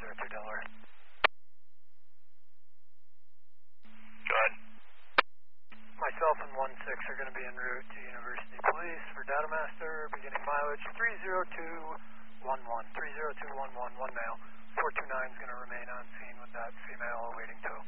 302 Delaware. Go ahead. Myself and 16 are going to be en route to University Police for Data Master, beginning mileage 30211. 30211, one male. 429 is going to remain on scene with that female awaiting tow.